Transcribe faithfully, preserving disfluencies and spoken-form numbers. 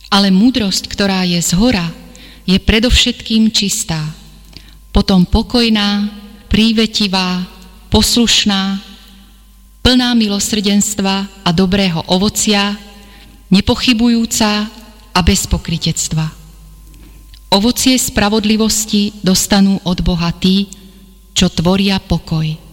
Ale múdrosť, ktorá je zhora, je predovšetkým čistá, potom pokojná, prívetivá, poslušná, plná milosrdenstva a dobrého ovocia, nepochybujúca a bez pokrytectva. Ovocie spravodlivosti dostanú od Boha tí, čo tvoria pokoj.